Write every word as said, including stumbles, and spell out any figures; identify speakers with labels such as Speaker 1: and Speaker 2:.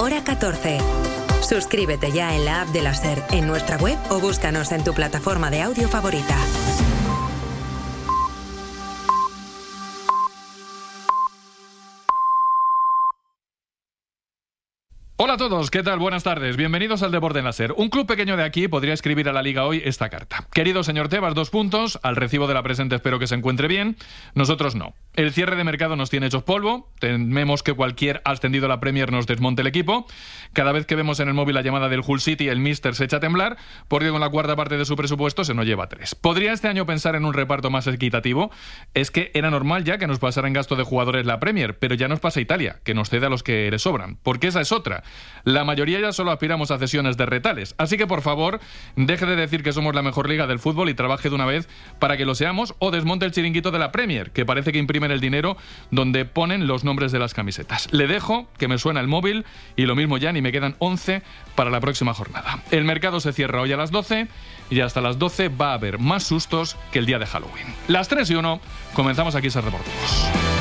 Speaker 1: hora catorce. Suscríbete ya en la app de la SER, en nuestra web o búscanos en tu plataforma de audio favorita.
Speaker 2: Hola a todos, ¿qué tal? Buenas tardes, bienvenidos al Deporte en la SER. Un club pequeño de aquí podría escribir a la Liga hoy esta carta. Querido señor Tebas, dos puntos, al recibo de la presente espero que se encuentre bien, nosotros no. El cierre de mercado nos tiene hechos polvo, tememos que cualquier ascendido a la Premier nos desmonte el equipo. Cada vez que vemos en el móvil la llamada del Hull City, el míster se echa a temblar, porque con la cuarta parte de su presupuesto se nos lleva tres. ¿Podría este año pensar en un reparto más equitativo? Es que era normal ya que nos pasara en gasto de jugadores la Premier, pero ya nos pasa Italia, que nos cede a los que le sobran, porque esa es otra. La mayoría ya solo aspiramos a cesiones de retales, así que por favor, deje de decir que somos la mejor liga del fútbol y trabaje de una vez para que lo seamos, o desmonte el chiringuito de la Premier, que parece que imprimen el dinero donde ponen los nombres de las camisetas. Le dejo, que me suena el móvil, y lo mismo ya, ni me quedan once para la próxima jornada. El mercado se cierra hoy a las doce y hasta las doce va a haber más sustos que el día de Halloween. Las tres y uno, comenzamos aquí SER Deportivos.